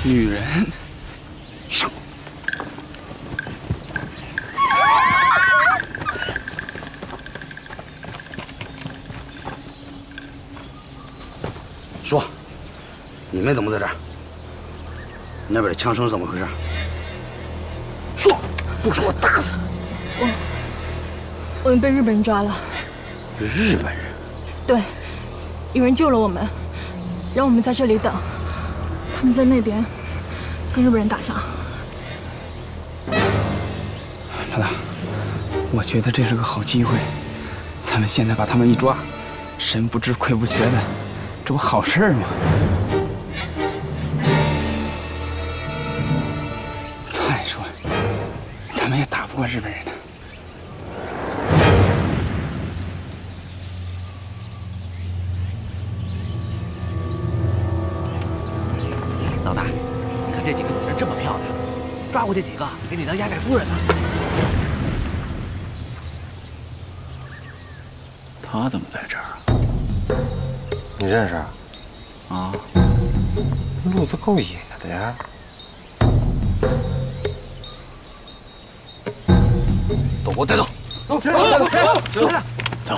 女人。 上。说，你们怎么在这儿？那边的枪声怎么回事？说，不说我打死！ 我们被日本人抓了。 日本人？ 对，有人救了我们，让我们在这里等。他们在那边跟日本人打仗。 老大，我觉得这是个好机会，咱们现在把他们一抓，神不知鬼不觉的，这不好事吗？再说，咱们也打不过日本人呢。 老大，你看这几个女人这么漂亮，抓过去几个给你当压寨夫人呢。 他怎么在这儿啊？ 你认识？ 啊， 路子够野的呀！ 都给我带走！ 走！ 走！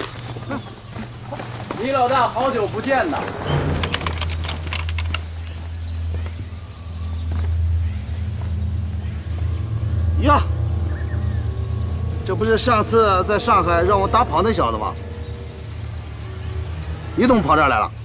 李老大，好久不见呐！ 呀，这不是上次在上海让我打跑那小子吗？你怎么跑这儿来了？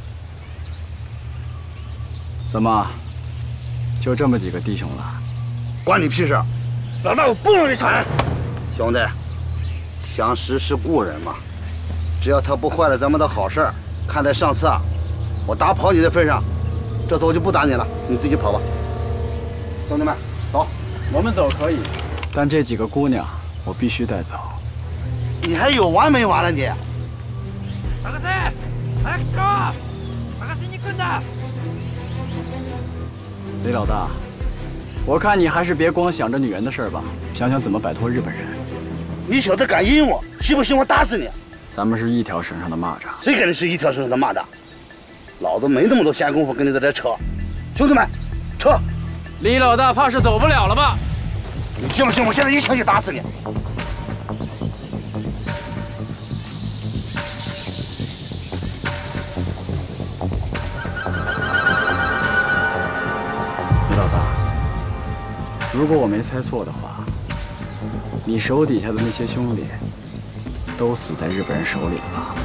怎么，就这么几个弟兄了？ 关你屁事！老大，我不能你抢人。兄弟，相识是故人嘛，只要他不坏了咱们的好事儿，看在上次我打跑你的份上，这次我就不打你了，你自己跑吧。兄弟们，走。 我们走可以，但这几个姑娘我必须带走。 你还有完没完了你？ 李老大，我看你还是别光想着女人的事儿吧，想想怎么摆脱日本人。 你小子敢阴我，信不信我打死你？ 咱们是一条绳上的蚂蚱。 谁跟你是一条绳上的蚂蚱？老子没那么多闲工夫跟你在这扯。兄弟们，撤！ 李老大怕是走不了了吧？ 你信不信我现在一枪就打死你？ 李老大，如果我没猜错的话，你手底下的那些兄弟都死在日本人手里了吧？